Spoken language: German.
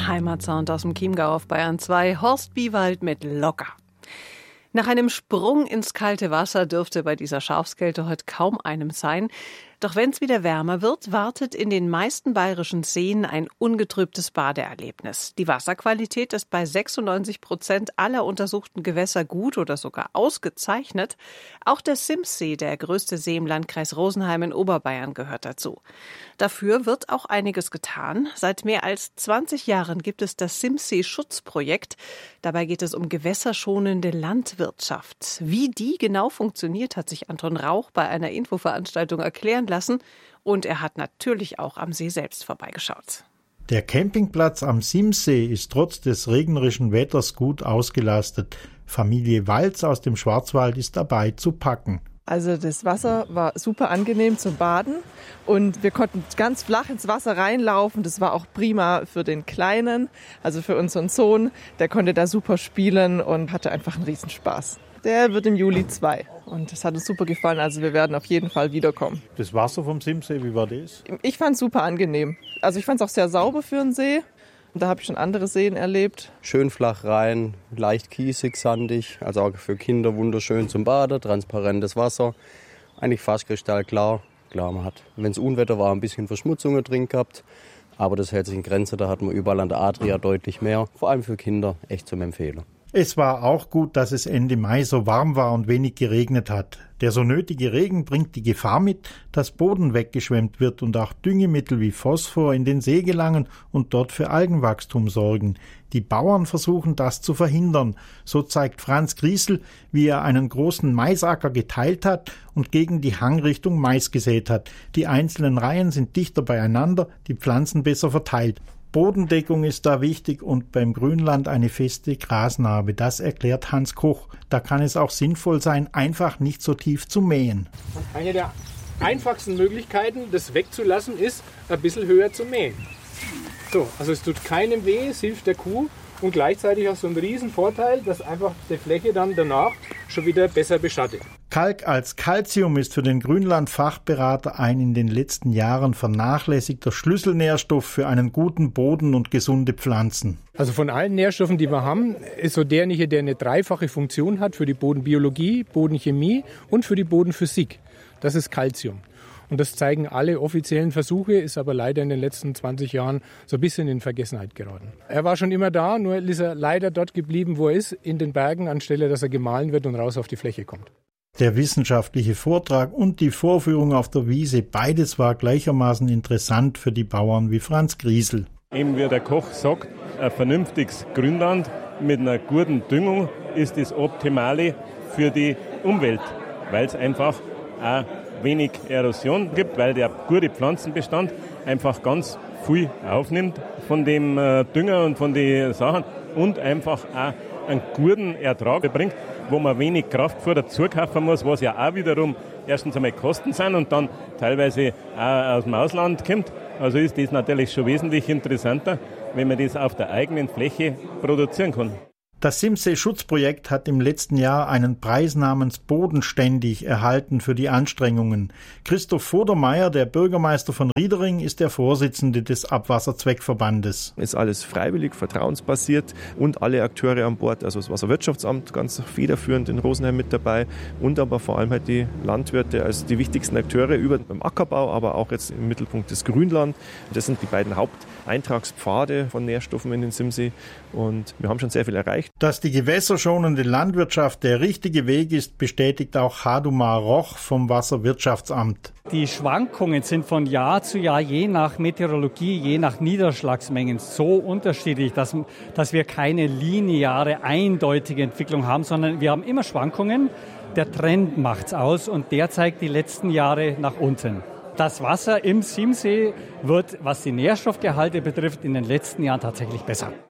Heimatsound aus dem Chiemgau auf Bayern 2. Horst Biewald mit Locker. Nach einem Sprung ins kalte Wasser dürfte bei dieser Schafskälte heute kaum einem sein. Doch wenn es wieder wärmer wird, wartet in den meisten bayerischen Seen ein ungetrübtes Badeerlebnis. Die Wasserqualität ist bei 96% aller untersuchten Gewässer gut oder sogar ausgezeichnet. Auch der Simssee, der größte See im Landkreis Rosenheim in Oberbayern, gehört dazu. Dafür wird auch einiges getan. Seit mehr als 20 Jahren gibt es das Simssee-Schutzprojekt. Dabei geht es um gewässerschonende Landwirtschaft. Wie die genau funktioniert, hat sich Anton Rauch bei einer Infoveranstaltung erklären lassen. Und er hat natürlich auch am See selbst vorbeigeschaut. Der Campingplatz am Simssee ist trotz des regnerischen Wetters gut ausgelastet. Familie Walz aus dem Schwarzwald ist dabei zu packen. Also das Wasser war super angenehm zum Baden und wir konnten ganz flach ins Wasser reinlaufen. Das war auch prima für den Kleinen, also für unseren Sohn. Der konnte da super spielen und hatte einfach einen Riesenspaß. Der wird im Juli 2 und das hat uns super gefallen. Also wir werden auf jeden Fall wiederkommen. Das Wasser vom Simssee, wie war das? Ich fand es super angenehm. Also ich fand es auch sehr sauber für einen See. Da habe ich schon andere Seen erlebt. Schön flach rein, leicht kiesig, sandig. Also auch für Kinder wunderschön zum Baden, transparentes Wasser. Eigentlich fast kristallklar. Klar, man hat, wenn es Unwetter war, ein bisschen Verschmutzungen drin gehabt. Aber das hält sich in Grenzen, da hat man überall an der Adria deutlich mehr. Vor allem für Kinder echt zum Empfehlen. Es war auch gut, dass es Ende Mai so warm war und wenig geregnet hat. Der so nötige Regen bringt die Gefahr mit, dass Boden weggeschwemmt wird und auch Düngemittel wie Phosphor in den See gelangen und dort für Algenwachstum sorgen. Die Bauern versuchen das zu verhindern. So zeigt Franz Griesel, wie er einen großen Maisacker geteilt hat und gegen die Hangrichtung Mais gesät hat. Die einzelnen Reihen sind dichter beieinander, die Pflanzen besser verteilt. Bodendeckung ist da wichtig und beim Grünland eine feste Grasnarbe. Das erklärt Hans Koch. Da kann es auch sinnvoll sein, einfach nicht so tief zu mähen. Eine der einfachsten Möglichkeiten, das wegzulassen, ist, ein bisschen höher zu mähen. So, also es tut keinem weh, es hilft der Kuh und gleichzeitig auch so ein riesen Vorteil, dass einfach die Fläche dann danach schon wieder besser beschattet. Kalk als Calcium ist für den Grünland-Fachberater ein in den letzten Jahren vernachlässigter Schlüsselnährstoff für einen guten Boden und gesunde Pflanzen. Also von allen Nährstoffen, die wir haben, ist so derjenige, der eine dreifache Funktion hat für die Bodenbiologie, Bodenchemie und für die Bodenphysik. Das ist Calcium. Und das zeigen alle offiziellen Versuche, ist aber leider in den letzten 20 Jahren so ein bisschen in Vergessenheit geraten. Er war schon immer da, nur ist er leider dort geblieben, wo er ist, in den Bergen, anstelle dass er gemahlen wird und raus auf die Fläche kommt. Der wissenschaftliche Vortrag und die Vorführung auf der Wiese, beides war gleichermaßen interessant für die Bauern wie Franz Griesel. Eben wie der Koch sagt, ein vernünftiges Grünland mit einer guten Düngung ist das Optimale für die Umwelt, weil es einfach auch wenig Erosion gibt, weil der gute Pflanzenbestand einfach ganz viel aufnimmt von dem Dünger und von den Sachen und einfach auch einen guten Ertrag bringt, wo man wenig Kraftfutter dazu kaufen muss, was ja auch wiederum erstens einmal Kosten sind und dann teilweise auch aus dem Ausland kommt. Also ist das natürlich schon wesentlich interessanter, wenn man das auf der eigenen Fläche produzieren kann. Das Simssee-Schutzprojekt hat im letzten Jahr einen Preis namens Bodenständig erhalten für die Anstrengungen. Christoph Vodermeier, der Bürgermeister von Riedering, ist der Vorsitzende des Abwasserzweckverbandes. Ist alles freiwillig, vertrauensbasiert und alle Akteure an Bord, also das Wasserwirtschaftsamt ganz federführend in Rosenheim mit dabei und aber vor allem halt die Landwirte als die wichtigsten Akteure über beim Ackerbau, aber auch jetzt im Mittelpunkt das Grünland. Das sind die beiden Haupteintragspfade von Nährstoffen in den Simsee und wir haben schon sehr viel erreicht. Dass die gewässerschonende Landwirtschaft der richtige Weg ist, bestätigt auch Hadumar Roch vom Wasserwirtschaftsamt. Die Schwankungen sind von Jahr zu Jahr je nach Meteorologie, je nach Niederschlagsmengen so unterschiedlich, dass wir keine lineare, eindeutige Entwicklung haben, sondern wir haben immer Schwankungen. Der Trend macht's aus und der zeigt die letzten Jahre nach unten. Das Wasser im Simsee wird, was die Nährstoffgehalte betrifft, in den letzten Jahren tatsächlich besser.